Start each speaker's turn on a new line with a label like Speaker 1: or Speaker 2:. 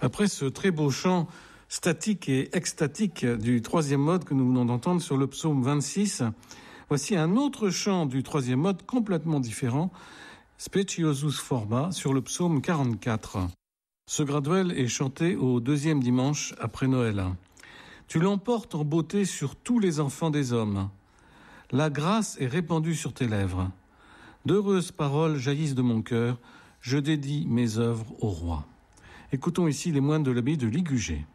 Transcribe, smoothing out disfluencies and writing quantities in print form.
Speaker 1: Après ce très beau chant statique et extatique du troisième mode que nous venons d'entendre sur le psaume 26, voici un autre chant du troisième mode complètement différent, Speciosus Forma, sur le psaume 44. Ce graduel est chanté au deuxième dimanche après Noël. Tu l'emportes en beauté sur tous les enfants des hommes. La grâce est répandue sur tes lèvres. D'heureuses paroles jaillissent de mon cœur. Je dédie mes œuvres au roi. Écoutons ici les moines de l'abbaye de Ligugé.